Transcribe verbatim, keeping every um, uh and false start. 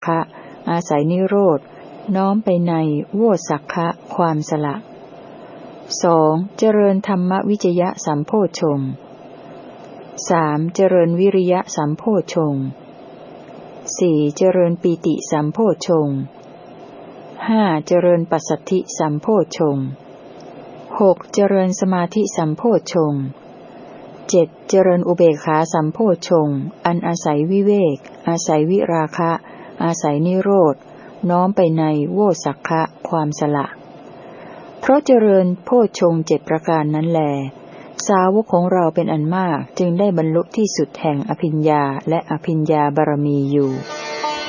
ขะอาศัยนิโรธน้อมไปในโวสักขะความสละสองเจริญธรรมวิจยะสัมโพชฌงค์สามเจริญวิริยะสัมโพชฌงค์สี่เจริญปีติสัมโพชฌงค์ห้าเจริญปัสสัทธิสัมโพชฌงค์หกเจริญสมาธิสัมโพชฌงค์เจ็ดเจริญอุเบกขาสัมโพชฌงค์อันอาศัยวิเวกอาศัยวิราคะอาศัยนิโรธน้อมไปในโวสักขะความสละเพราะเจริญโพชฌงค์เจ็ดประการนั้นแลสาวกของเราเป็นอันมากจึงได้บรรลุที่สุดแห่งอภิญญาและอภิญญาบารมีอยู่